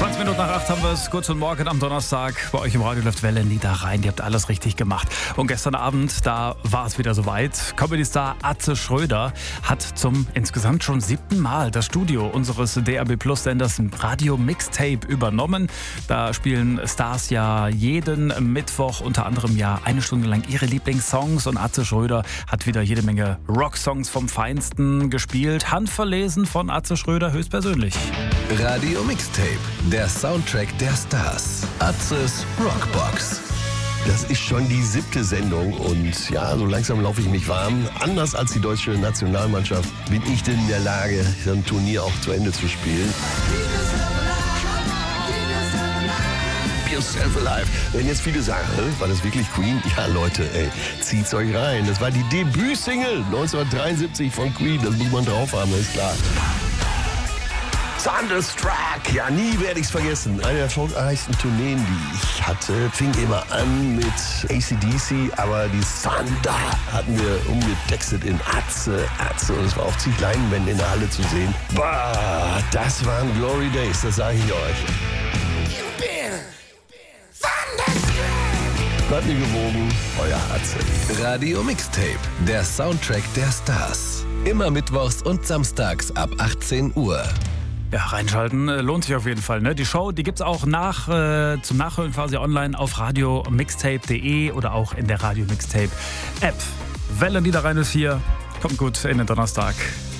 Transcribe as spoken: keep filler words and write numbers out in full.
zwanzig Minuten nach acht haben wir es. Guten Morgen am Donnerstag. Bei euch im Radio läuft Welle Niederrhein. Ihr habt alles richtig gemacht. Und gestern Abend, da war es wieder soweit. Comedy-Star Atze Schröder hat zum insgesamt schon siebten Mal das Studio unseres D A B Plus Senders Radio Mixtape übernommen. Da spielen Stars ja jeden Mittwoch unter anderem ja eine Stunde lang ihre Lieblingssongs. Und Atze Schröder hat wieder jede Menge Rocksongs vom Feinsten gespielt. Handverlesen von Atze Schröder höchstpersönlich. Radio Mixtape, der Soundtrack der Stars. Atzes Rockbox. Das ist schon die siebte Sendung und ja, so langsam laufe ich mich warm. Anders als die deutsche Nationalmannschaft bin ich denn in der Lage, so ein Turnier auch zu Ende zu spielen. Be yourself alive. Wenn jetzt viele sagen, war das wirklich Queen? Ja Leute, ey, zieht's euch rein. Das war die Debütsingle neunzehnhundertdreiundsiebzig von Queen. Das muss man drauf haben, ist klar. Thunderstruck, ja, nie werde ich's vergessen. Eine der erfolgreichsten Tourneen, die ich hatte, fing immer an mit A C D C, aber die Thunder hatten wir umgetextet in Atze, Atze. Und es war auf zig Leinwänden in der Halle zu sehen. Bah, das waren Glory Days, das sage ich euch. Bleibt mir gewogen, euer Atze. Radio Mixtape, der Soundtrack der Stars. Immer mittwochs und samstags ab achtzehn Uhr. Ja, reinschalten äh, lohnt sich auf jeden Fall. Ne? Die Show, die gibt's auch nach, äh, zum Nachhören quasi online auf radio mixtape punkt de oder auch in der Radio Mixtape App. Welle Niederrhein ist hier. Kommt gut in den Donnerstag.